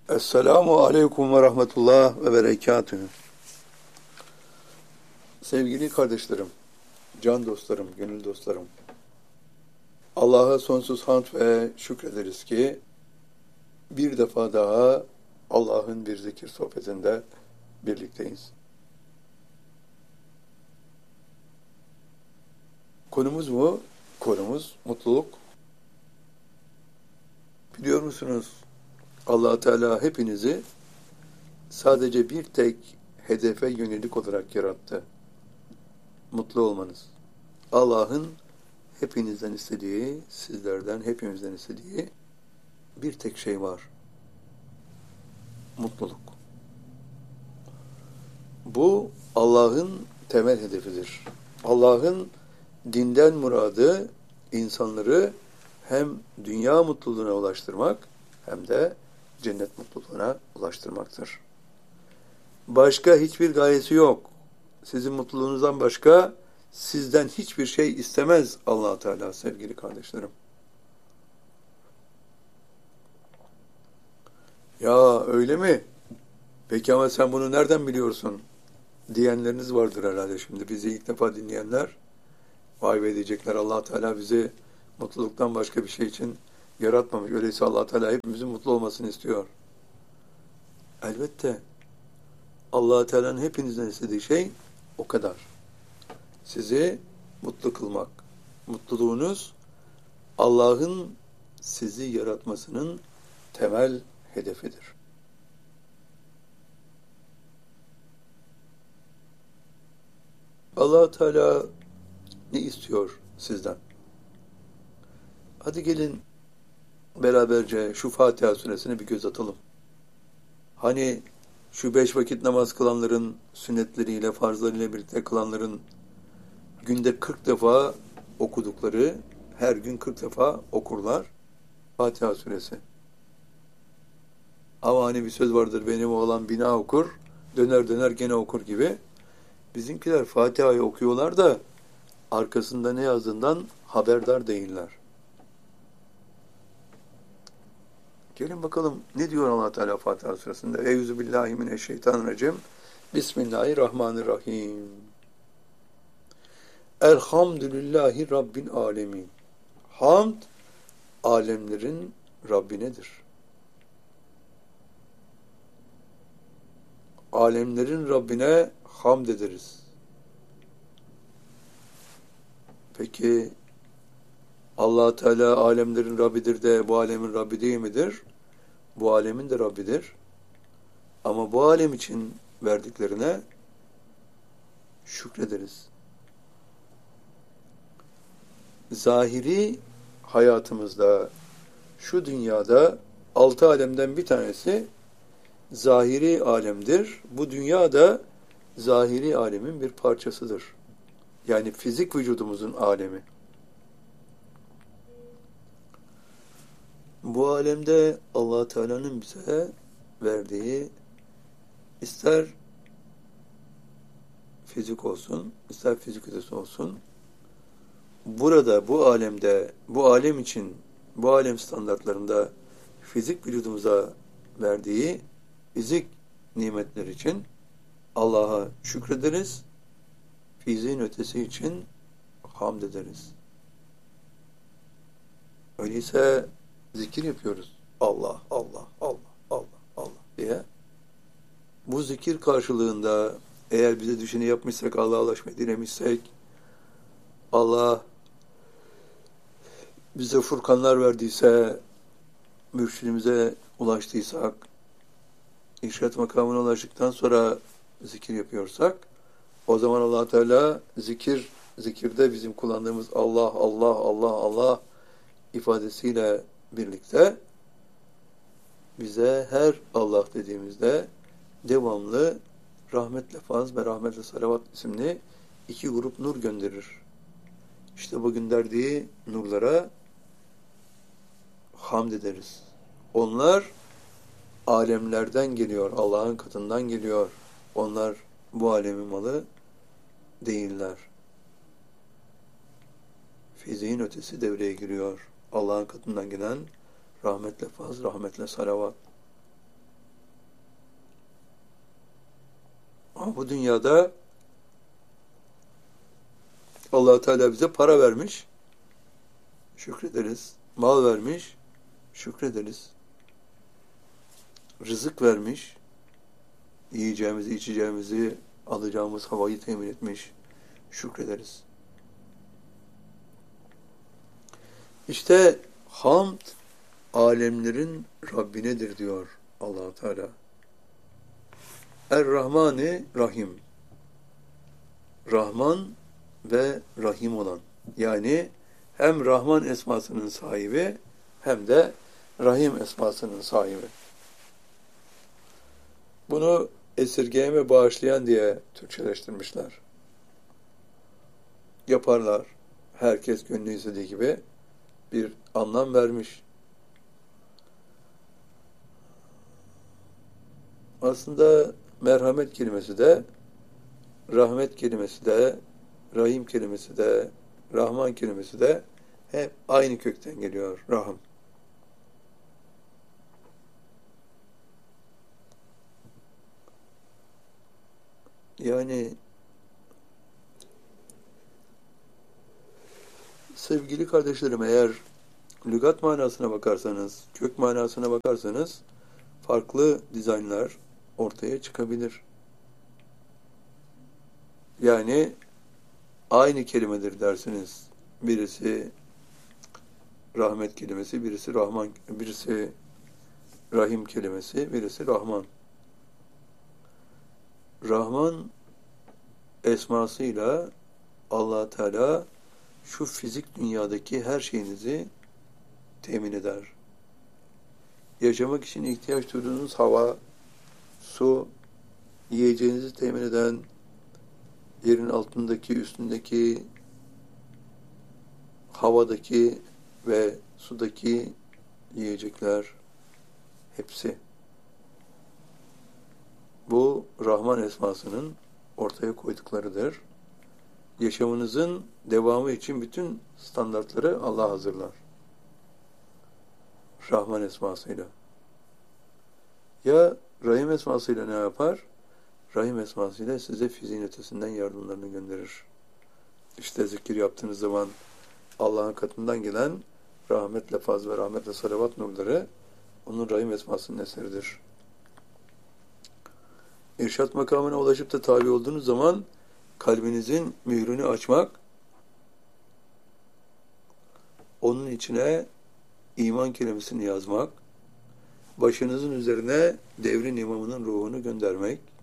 Esselamu aleyküm ve rahmetullah ve berekatühü. Sevgili kardeşlerim, can dostlarım, gönül dostlarım. Allah'a sonsuz hamd ve şükrederiz ki bir defa daha Allah'ın bir zikir sohbetinde birlikteyiz. Konumuz mu? Konumuz mutluluk. Biliyor musunuz? Allah Teala hepinizi sadece bir tek hedefe yönelik olarak yarattı. Mutlu olmanız. Allah'ın hepinizden istediği, sizlerden, hepimizden istediği bir tek şey var. Mutluluk. Bu Allah'ın temel hedefidir. Allah'ın dinden muradı insanları hem dünya mutluluğuna ulaştırmak hem de cennet mutluluğuna ulaştırmaktır. Başka hiçbir gayesi yok. Sizin mutluluğunuzdan başka sizden hiçbir şey istemez Allah Teala sevgili kardeşlerim. Ya öyle mi? Peki ama sen bunu nereden biliyorsun? Diyenleriniz vardır herhalde şimdi. Bizi ilk defa dinleyenler vay be diyecekler, Allah Teala bizi mutluluktan başka bir şey için yaratmamış. Öyleyse Allah Teala hepimizin mutlu olmasını istiyor. Elbette Allah Teala'nın hepinizden istediği şey o kadar. Sizi mutlu kılmak. Mutluluğunuz Allah'ın sizi yaratmasının temel hedefidir. Allah Teala ne istiyor sizden? Hadi gelin beraberce şu Fatiha suresine bir göz atalım. Hani şu 5 vakit namaz kılanların sünnetleriyle, farzlarıyla birlikte kılanların günde 40 defa okudukları, her gün 40 defa okurlar Fatiha suresi. Ama hani bir söz vardır, benim oğlan bina okur, döner döner gene okur gibi. Bizimkiler Fatiha'yı okuyorlar da arkasında ne yazdığından haberdar değiller. Gelin bakalım ne diyor Allah Teala Fatiha suresinde? Euzubillahimineşşeytanirracim. Bismillahirrahmanirrahim. Elhamdülillahi Rabbil alemin. Hamd, alemlerin Rabbinedir. Alemlerin Rabbine hamd ederiz. Peki Allah Teala alemlerin Rabbidir de bu alemin Rabbi değil midir? Bu alemin de Rabbidir. Ama bu alem için verdiklerine şükrederiz. Zahiri hayatımızda, şu dünyada 6 alemden bir tanesi zahiri alemdir. Bu dünya da zahiri alemin bir parçasıdır. Yani fizik vücudumuzun alemi. Bu alemde Allah Teala'nın bize verdiği ister fizik olsun, ister fizik ötesi olsun, burada, bu alemde, bu alem için, bu alem standartlarında fizik vücudumuza verdiği fizik nimetler için Allah'a şükrederiz, fiziğin ötesi için hamd ederiz. Öyleyse zikir yapıyoruz. Allah, Allah, Allah, Allah, Allah diye. Bu zikir karşılığında eğer bize düşeni yapmışsak, Allah'a ulaşmayı dilemişsek, Allah bize furkanlar verdiyse, mürşidimize ulaştıysak, irşad makamına ulaştıktan sonra zikir yapıyorsak, o zaman Allah Teala zikirde bizim kullandığımız Allah, Allah, Allah, Allah ifadesiyle birlikte bize her Allah dediğimizde devamlı rahmetle faz ve rahmetle salavat isimli 2 grup nur gönderir. İşte bu gönderdiği nurlara hamd ederiz. Onlar alemlerden geliyor, Allah'ın katından geliyor. Onlar bu alemin malı değiller. Fiziğin ötesi devreye giriyor. Allah'ın katından gelen rahmetle faz, rahmetle salavat. Ama bu dünyada Allah Teala bize para vermiş, şükrederiz. Mal vermiş, şükrederiz. Rızık vermiş, yiyeceğimizi, içeceğimizi, alacağımız havayı temin etmiş, şükrederiz. İşte hamd alemlerin Rabbinedir diyor Allah Teala. Er-Rahmani Rahim. Rahman ve Rahim olan. Yani hem Rahman esmasının sahibi hem de Rahim esmasının sahibi. Bunu esirgeyen ve bağışlayan diye Türkçeleştirmişler. Yaparlar. Herkes gönlü istediği gibi bir anlam vermiş. Aslında merhamet kelimesi de, rahmet kelimesi de, rahim kelimesi de, rahman kelimesi de hep aynı kökten geliyor. Rahm. Yani sevgili kardeşlerim, eğer lügat manasına bakarsanız, kök manasına bakarsanız farklı dizaynlar ortaya çıkabilir. Yani aynı kelimedir dersiniz. Birisi rahmet kelimesi, birisi rahman, birisi rahim kelimesi, birisi rahman. Rahman esmasıyla Allah Teala şu fizik dünyadaki her şeyinizi temin eder. Yaşamak için ihtiyaç duyduğunuz hava, su, yiyeceğinizi temin eden, yerin altındaki, üstündeki, havadaki ve sudaki yiyecekler hepsi. Bu Rahman esmasının ortaya koyduklarıdır. Yaşamınızın devamı için bütün standartları Allah hazırlar. Rahman esmasıyla. Ya Rahim esmasıyla ne yapar? Rahim esmasıyla size fiziğin ötesinden yardımlarını gönderir. İşte zikir yaptığınız zaman Allah'ın katından gelen rahmetle faz ve rahmetle salavat nurları onun Rahim esmasının eseridir. İrşad makamına ulaşıp da tabi olduğunuz zaman kalbinizin mührünü açmak, onun içine iman kelimesini yazmak, başınızın üzerine devrin imamının ruhunu göndermek,